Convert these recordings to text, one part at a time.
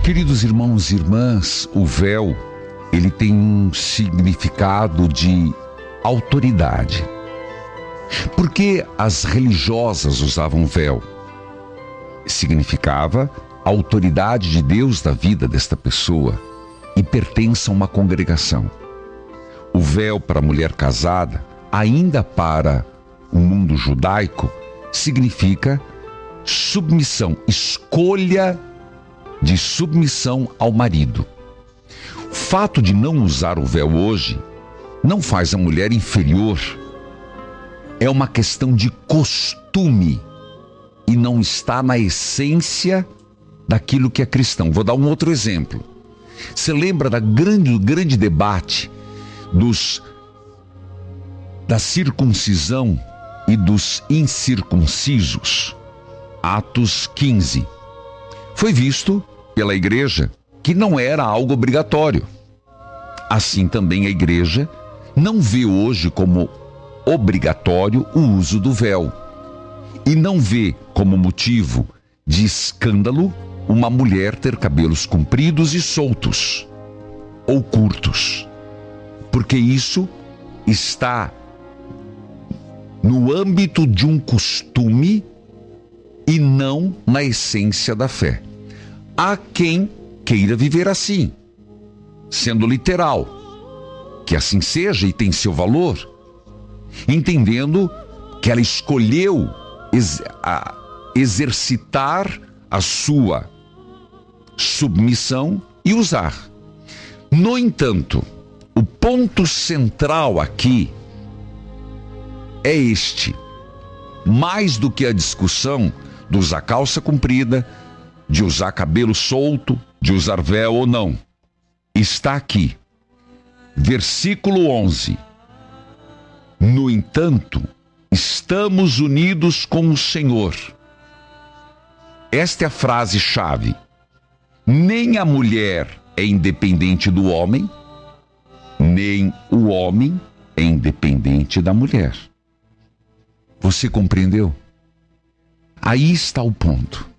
Queridos irmãos e irmãs, o véu, ele tem um significado de autoridade. Por que as religiosas usavam véu? Significava a autoridade de Deus da vida desta pessoa e pertence a uma congregação. O véu para a mulher casada, ainda para o mundo judaico, significa submissão, escolha de submissão ao marido. O fato de não usar o véu hoje não faz a mulher inferior. É uma questão de costume e não está na essência daquilo que é cristão. Vou dar um outro exemplo. Você lembra do grande debate da circuncisão e dos incircuncisos? Atos 15. Foi visto pela igreja que não era algo obrigatório. Assim também a igreja não vê hoje como obrigatório o uso do véu. E não vê como motivo de escândalo uma mulher ter cabelos compridos e soltos ou curtos. Porque isso está no âmbito de um costume e não na essência da fé. Há quem queira viver assim, sendo literal, que assim seja e tem seu valor, entendendo que ela escolheu exercitar a sua submissão e usar. No entanto, o ponto central aqui é este: mais do que a discussão de usar calça comprida, de usar cabelo solto, de usar véu ou não, está aqui, versículo 11. No entanto, estamos unidos com o Senhor. Esta é a frase-chave. Nem a mulher é independente do homem, nem o homem é independente da mulher. Você compreendeu? Aí está o ponto.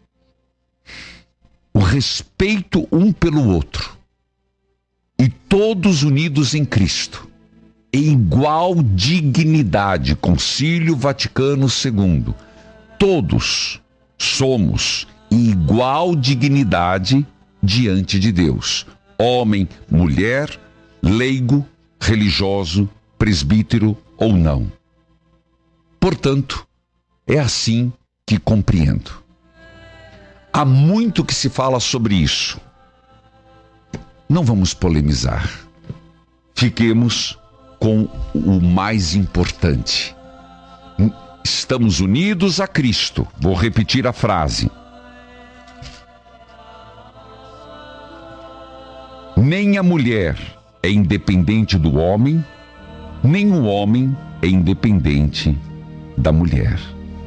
O respeito um pelo outro. E todos unidos em Cristo. Em igual dignidade. Concílio Vaticano II. Todos somos em igual dignidade diante de Deus. Homem, mulher, leigo, religioso, presbítero ou não. Portanto, é assim que compreendo. Há muito que se fala sobre isso. Não vamos polemizar. Fiquemos com o mais importante. Estamos unidos a Cristo. Vou repetir a frase. Nem a mulher é independente do homem, nem o homem é independente da mulher.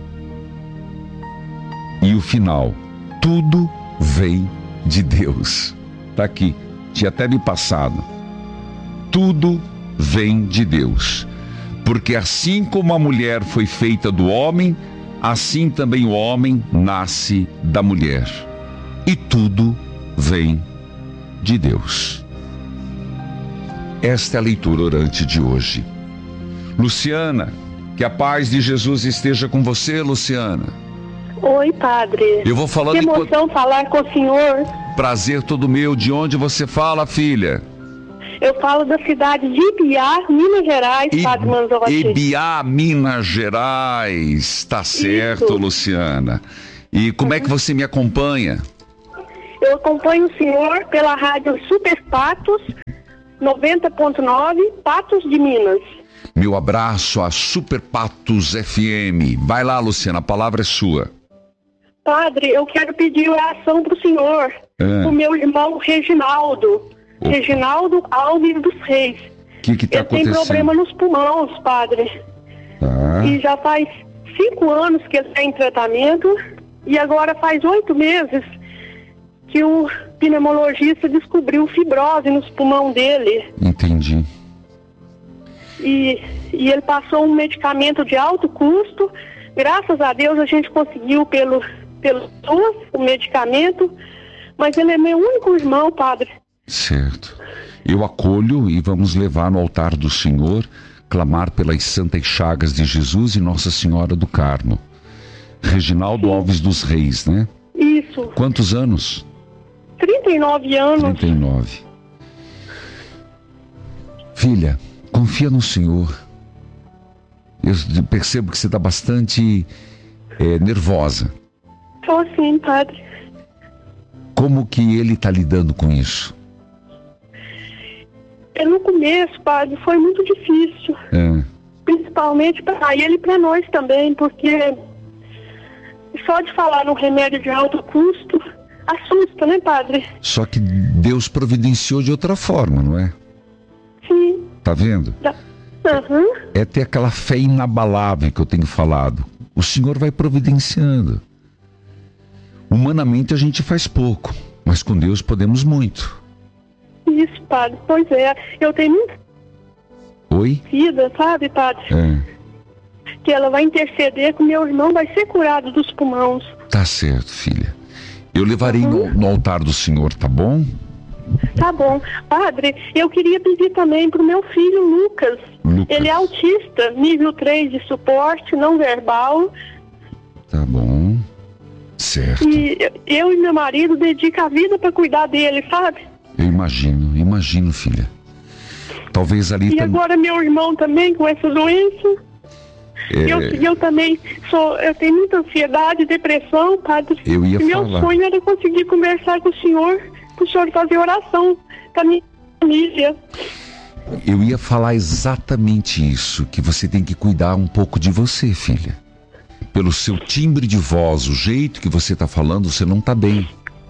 E o final, tudo vem de Deus. Está aqui, tinha até me passado. Tudo vem de Deus. Porque assim como a mulher foi feita do homem, assim também o homem nasce da mulher. E tudo vem de Deus. Esta é a leitura orante de hoje. Luciana, que a paz de Jesus esteja com você, Luciana. Oi, padre. Eu vou falando. Que emoção falar com o senhor. Prazer todo meu. De onde você fala, filha? Eu falo da cidade de Ibiá, Minas Gerais, padre Manzotti. Ibiá, Minas Gerais. Tá certo, isso. Luciana. E como é que você me acompanha? Eu acompanho o senhor pela rádio Super Patos, 90.9, Patos de Minas. Meu abraço a Super Patos FM. Vai lá, Luciana, a palavra é sua. Padre, eu quero pedir oração para o senhor, o meu irmão Reginaldo. Opa. Reginaldo Alves dos Reis. O que está acontecendo? Ele tem problema nos pulmões, padre. E já faz 5 anos que ele está em tratamento e agora faz 8 meses que o pneumologista descobriu fibrose nos pulmões dele. Entendi. E ele passou um medicamento de alto custo. Graças a Deus a gente conseguiu pelo SUS o medicamento, mas ele é meu único irmão, padre. Certo. Eu acolho e vamos levar no altar do Senhor, clamar pelas santas chagas de Jesus e Nossa Senhora do Carmo. Reginaldo Alves dos Reis, né? Isso. Quantos anos? 39 anos. 39. Filha, confia no Senhor. Eu percebo que você está bastante nervosa. Tô sim, padre. Como que ele está lidando com isso? No começo, padre, foi muito difícil. Principalmente para ele e para nós também, porque só de falar no remédio de alto custo assusta, né, padre? Só que Deus providenciou de outra forma, não é? Sim. Tá vendo? Uhum. É ter aquela fé inabalável que eu tenho falado. O Senhor vai providenciando. Humanamente a gente faz pouco, mas com Deus podemos muito. Isso, padre. Pois é. Eu tenho muita vida, sabe, padre? Que ela vai interceder que o meu irmão vai ser curado dos pulmões. Tá certo, filha. Eu levarei no altar do Senhor, tá bom? Tá bom. Padre, eu queria pedir também pro meu filho Lucas. Ele é autista, nível 3 de suporte, não verbal. Tá bom. Certo. E eu e meu marido dedicam a vida para cuidar dele, sabe? Eu imagino, filha. Talvez ali... E agora meu irmão também com essa doença. Eu também eu tenho muita ansiedade, depressão, padre. Eu ia falar. Meu sonho era conseguir conversar com o senhor fazer oração com a minha família. Eu ia falar exatamente isso, que você tem que cuidar um pouco de você, filha. Pelo seu timbre de voz, o jeito que você está falando, você não está bem.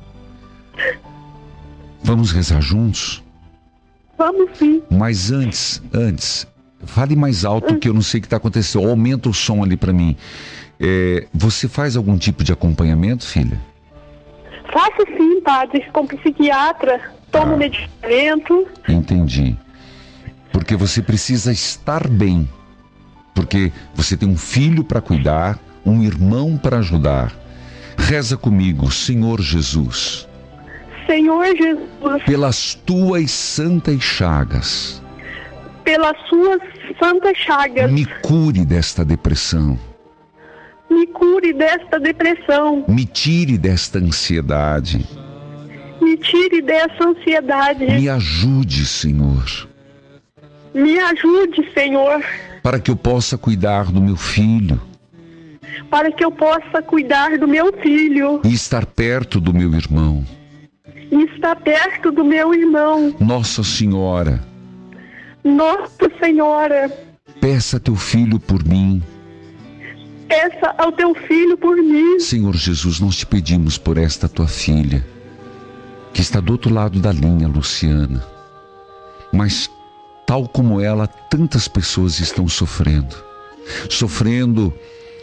Vamos rezar juntos? Vamos sim. Mas antes, fale mais alto que eu não sei o que está acontecendo. Aumenta o som ali para mim. Você faz algum tipo de acompanhamento, filha? Faço sim, padre, com psiquiatra, tomo medicamento. Entendi. Porque você precisa estar bem. Porque você tem um filho para cuidar, um irmão para ajudar. Reza comigo, Senhor Jesus. Senhor Jesus. Pelas tuas santas chagas. Pelas suas santas chagas. Me cure desta depressão. Me cure desta depressão. Me tire desta ansiedade. Me tire dessa ansiedade. Me ajude, Senhor. Me ajude, Senhor. Para que eu possa cuidar do meu filho. Para que eu possa cuidar do meu filho. E estar perto do meu irmão. E estar perto do meu irmão. Nossa Senhora. Nossa Senhora. Peça a teu filho por mim. Peça ao teu filho por mim. Senhor Jesus, nós te pedimos por esta tua filha, que está do outro lado da linha, Luciana. Mas, tal como ela, tantas pessoas estão sofrendo. Sofrendo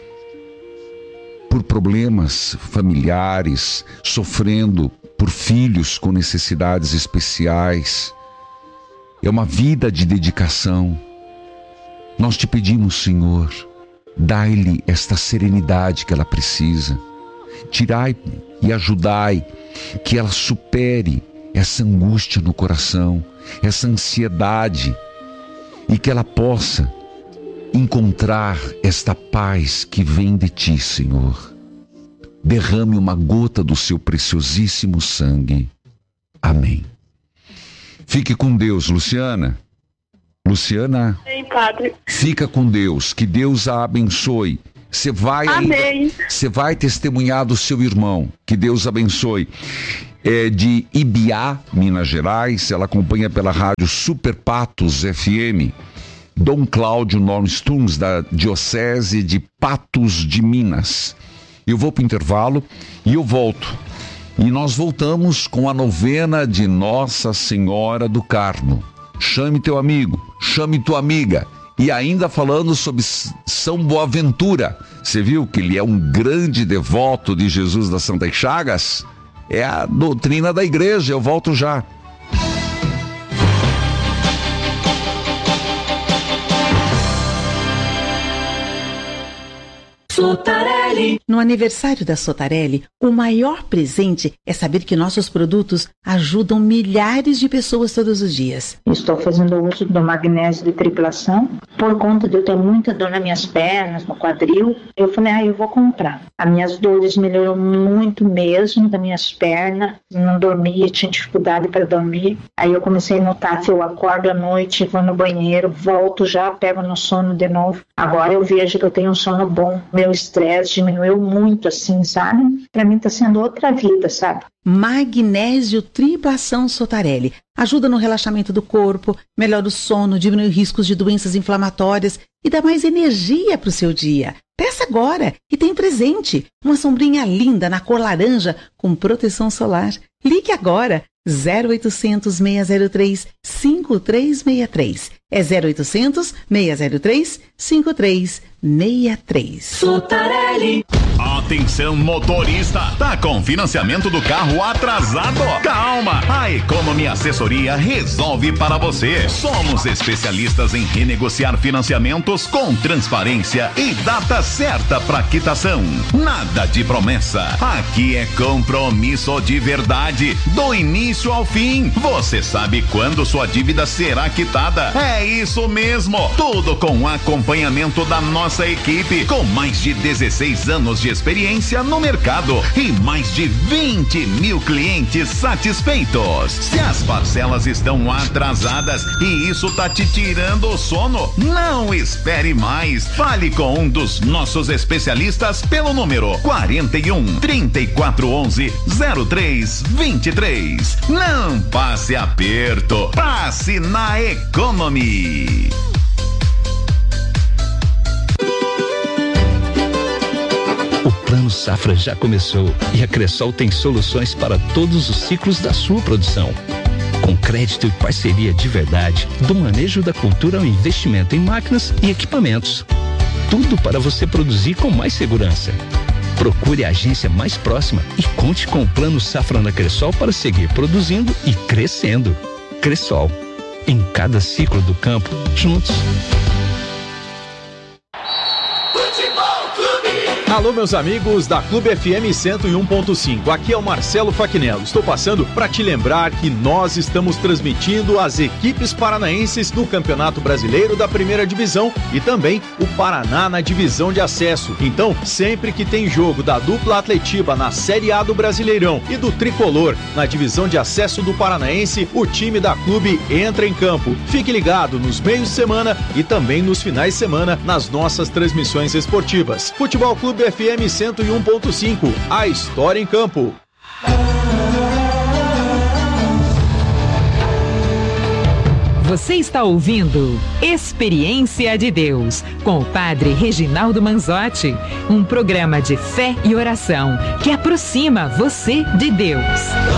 por problemas familiares, sofrendo por filhos com necessidades especiais. É uma vida de dedicação. Nós te pedimos, Senhor, dai-lhe esta serenidade que ela precisa. Tirai e ajudai que ela supere essa angústia no coração, essa ansiedade, e que ela possa encontrar esta paz que vem de ti, Senhor. Derrame uma gota do seu preciosíssimo sangue. Amém. Fique com Deus, Luciana. Luciana, Amém, padre. Fica com Deus, que Deus a abençoe. Você vai testemunhar do seu irmão, que Deus abençoe. É de Ibiá, Minas Gerais, ela acompanha pela rádio Super Patos FM. Dom Cláudio Nornsturms, da Diocese de Patos de Minas. Eu vou para o intervalo e eu volto. E nós voltamos com a novena de Nossa Senhora do Carmo. Chame teu amigo, chame tua amiga. E ainda falando sobre São Boaventura. Você viu que ele é um grande devoto de Jesus das Santas Chagas? É a doutrina da igreja. Eu volto já. Sutaré. Sotarelli. No aniversário da Sotarelli, o maior presente é saber que nossos produtos ajudam milhares de pessoas todos os dias. Estou fazendo uso do magnésio de triplação. Por conta de eu ter muita dor nas minhas pernas, no quadril, eu falei, eu vou comprar. As minhas dores melhoram muito mesmo, das minhas pernas. Não dormia, tinha dificuldade para dormir. Aí eu comecei a notar que eu acordo à noite, vou no banheiro, volto já, pego no sono de novo. Agora eu vejo que eu tenho um sono bom. Meu estresse diminuiu muito, assim, sabe? Para mim tá sendo outra vida, sabe? Magnésio Triplação Sotarelli. Ajuda no relaxamento do corpo, melhora o sono, diminui riscos de doenças inflamatórias e dá mais energia para o seu dia. Peça agora e tem presente. Uma sombrinha linda na cor laranja com proteção solar. Ligue agora. 0800 603 5363. É 0800 603 5363. Sotarelli. Atenção, motorista! Tá com financiamento do carro atrasado? Calma! A Economy Assessoria resolve para você. Somos especialistas em renegociar financiamentos com transparência e data certa para quitação. Nada de promessa. Aqui é compromisso de verdade, do início ao fim. Você sabe quando sua dívida será quitada. É isso mesmo. Tudo com acompanhamento da nossa equipe, com mais de 16 anos de experiência no mercado e mais de 20 mil clientes satisfeitos. Se as parcelas estão atrasadas e isso tá te tirando o sono, não espere mais. Fale com um dos nossos especialistas pelo número 41 3411 0323. Não passe aperto, passe na Economy. O Plano Safra já começou e a Cressol tem soluções para todos os ciclos da sua produção. Com crédito e parceria de verdade, do manejo da cultura ao investimento em máquinas e equipamentos. Tudo para você produzir com mais segurança. Procure a agência mais próxima e conte com o Plano Safra da Cressol para seguir produzindo e crescendo. Cressol, em cada ciclo do campo, juntos. Alô, meus amigos da Clube FM 101.5, aqui é o Marcelo Fachinello. Estou passando para te lembrar que nós estamos transmitindo as equipes paranaenses do Campeonato Brasileiro da Primeira Divisão e também o Paraná na Divisão de Acesso. Então, sempre que tem jogo da dupla Atletiba na Série A do Brasileirão e do Tricolor na Divisão de Acesso do Paranaense, o time da Clube entra em campo. Fique ligado nos meios de semana e também nos finais de semana nas nossas transmissões esportivas. Futebol Clube FM 101.5, a história em campo. Você está ouvindo Experiência de Deus, com o Padre Reginaldo Manzotti, um programa de fé e oração que aproxima você de Deus.